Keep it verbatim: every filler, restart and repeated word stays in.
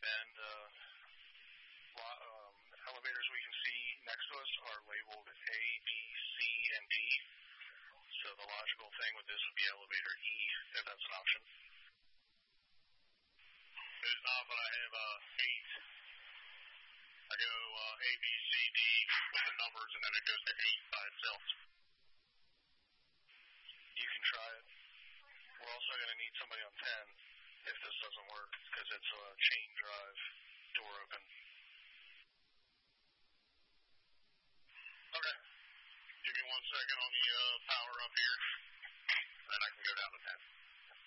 and uh, lo- um, elevators we can see next to us are labeled A, B, C, and D. So the logical thing with this would be elevator E, if that's an option. It's not, but I have uh, eight. I go uh, A, B, C, D with the numbers, and then it goes to eight by itself. You can try it. We're also going to need somebody on ten if this doesn't work, because it's a chain drive door open. Okay. Give me one second on the uh, power up here, and then I can go down to ten.